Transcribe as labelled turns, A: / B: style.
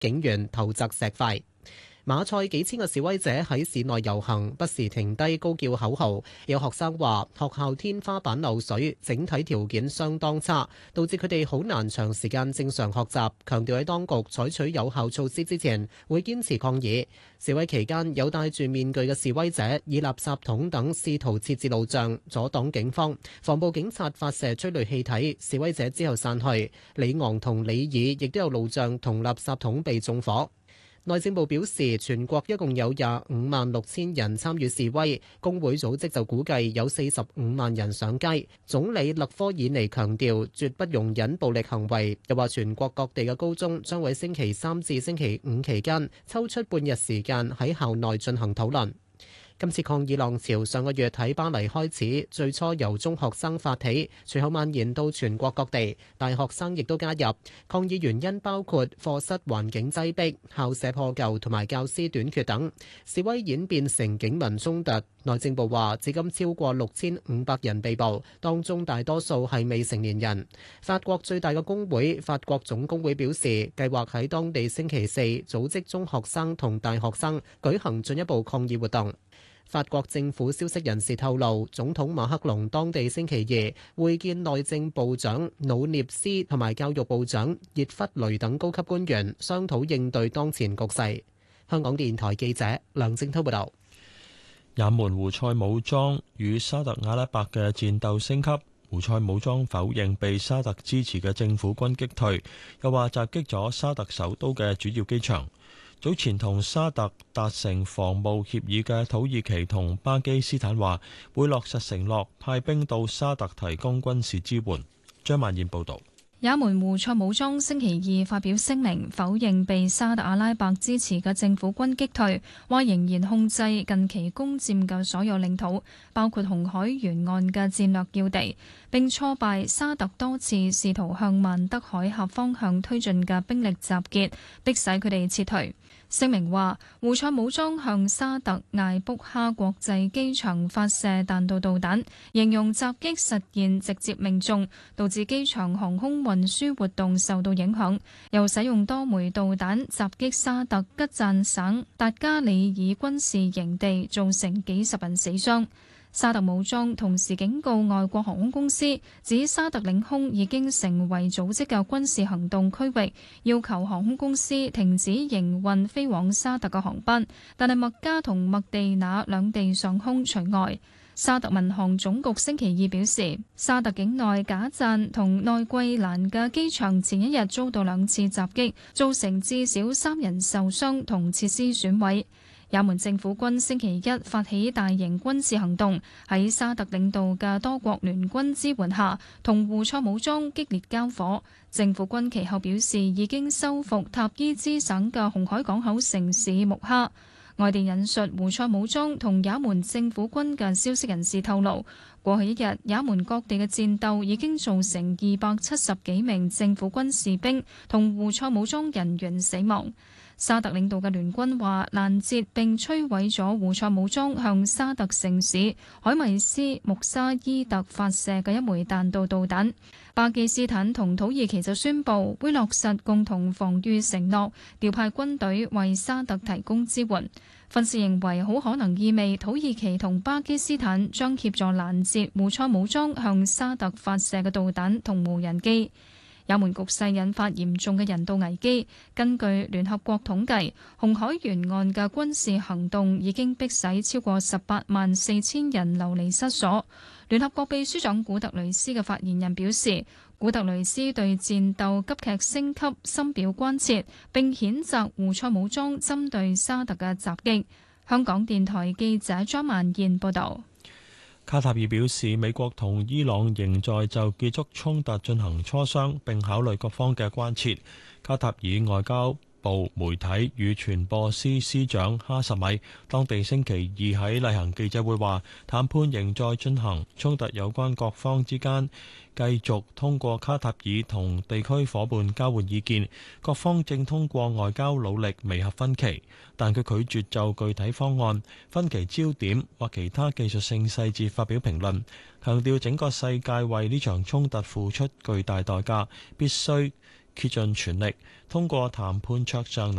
A: 警員投擲石塊。馬賽幾千個示威者喺市內遊行，不時停低高叫口號。有學生話學校天花板漏水，整體條件相當差，導致佢哋好難長時間正常學習。強調喺當局採取有效措施之前，會堅持抗議。示威期間，有戴住面具嘅示威者以垃圾桶等試圖設置路障，阻擋警方。防暴警察發射催淚氣體，示威者之後散去。里昂同里爾亦都有路障同垃圾桶被縱火。內政部表示，全國一共有256000人參與示威，工會組織就估計有45萬人上街。總理勒科爾尼強調，絕不容忍暴力行為，又話全國各地嘅高中將喺星期三至星期五期間抽出半日時間喺校內進行討論。今次抗議浪潮上個月喺巴黎開始，最初由中學生發起，隨後蔓延到全國各地，大學生亦都加入。抗議原因包括課室環境擠迫、校舍破舊同埋教師短缺等。示威演變成警民衝突。內政部話，至今超過6500人被捕，當中大多數係未成年人。法國最大嘅工會法國總工會表示，計劃喺當地星期四組織中學生同大學生舉行進一步抗議活動。法國政府消息人士透露，總統馬克龍當地星期二會見內政部長努涅斯同埋教育部長葉弗雷等高級官員，商討應對當前局勢。香港電台記者梁正滔報導。
B: 也門胡塞武裝與沙特阿拉伯嘅戰鬥升級，胡塞武裝否認被沙特支持嘅政府軍擊退，又話襲擊咗沙特首都嘅主要機場。早前同沙特達成防務協議嘅土耳其同巴基斯坦話會落實承諾，派兵到沙特提供軍事支援。張曼燕報導。
C: 也門胡塞武裝星期二發表聲明，否認被沙特阿拉伯支持嘅政府軍擊退，話仍然控制近期攻佔嘅所有領土，包括紅海沿岸嘅戰略要地，並挫敗沙特多次試圖向曼德海峽方向推進嘅兵力集結，迫使佢哋撤退。聲明話，胡塞武裝向沙特艾卜哈國際機場發射彈道導彈，形容襲擊實現直接命中，導致機場航空運輸活動受到影響，又使用多枚導彈襲擊沙特吉贊省達加里爾軍事營地，造成幾十人死傷。沙特武裝同時警告外國航空公司，指沙特領空已經成為組織嘅軍事行動區域，要求航空公司停止營運飛往沙特嘅航班，但係麥加同麥地那兩地上空除外。沙特民航總局星期二表示，沙特境內賈贊同內季蘭嘅機場前一日遭到2次襲擊，造成至少3人受傷同設施損毀。也門政府軍星期一發起大型軍事行動，喺沙特領導嘅多國聯軍支援下，同胡塞武裝激烈交火。政府軍其後表示，已經收復塔伊茲省嘅紅海港口城市穆哈。外電引述胡塞武裝同也門政府軍嘅消息人士透露，過去一日也門各地嘅戰鬥已經造成270幾名政府軍士兵同胡塞武裝人員死亡。沙特領導嘅聯軍話攔截並摧毀咗胡塞武裝向沙特城市海米斯穆沙伊特發射嘅一枚彈道導彈。巴基斯坦同土耳其就宣布會落實共同防禦承諾，調派軍隊為沙特提供支援。分析認為，好可能意味土耳其同巴基斯坦將協助攔截胡塞武裝向沙特發射嘅導彈同無人機。也門局勢引發嚴重嘅人道危機。根據聯合國統計，紅海沿岸嘅軍事行動已經迫使超過184000人流離失所。聯合國秘書長古特雷斯嘅發言人表示，古特雷斯對戰鬥急劇升級深表關切，並譴責胡塞武裝針對沙特嘅襲擊。香港電台記者張曼燕報導。
B: 卡塔爾表示，美國同伊朗仍在就結束衝突進行磋商，並考慮各方嘅關切。卡塔爾外交部媒體與傳播司司長哈什米當地星期二喺例行記者會話，談判仍在進行，衝突有關各方之間繼續通過卡塔爾同地區夥伴交換意見，各方正通過外交努力彌合分歧，但佢拒絕就具體方案、分歧焦點或其他技術性細節發表評論，強調整個世界為呢場衝突付出巨大代價，必須竭盡全力通過談判桌上